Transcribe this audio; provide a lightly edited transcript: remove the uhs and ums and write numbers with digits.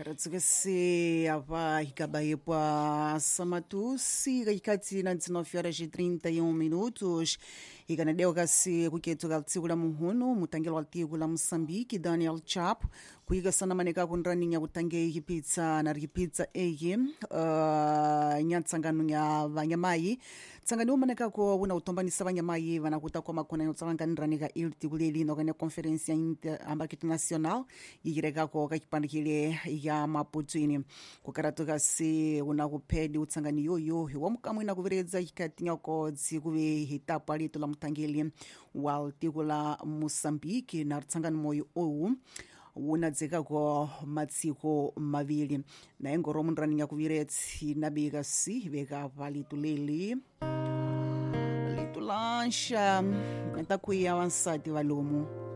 Karatsuka-se hapa ikabaipwa samatusi kaikati na 19 horas e 31 minutos ikanadeu kasi kuketuka tsiku la muhunu mutangelo wa tiku la Moçambique Daniel Chap kuiga sana maneka kunraninya kutange ikipitsa na rikipitsa egi nyatsangano ya vanyamai tsangani umaneka ko una utombanisa vanyamai vanakuta kwa makona yotsanganiranika ilti kuleli no kane conferência internacional yireka ko kakipandikile ya Maputo kukaratuka si unakupedi utsangani yoyo wamukamwina kuviredza ikatinyako dzikuve hitapo alito la mutangeli wa tiku la Moçambique na tsangani moyo owu unadzeka ko matsiko mavili na engoro munraninya kuviretsi nabika si veka palito leli litulansha ntakuya wansati valumu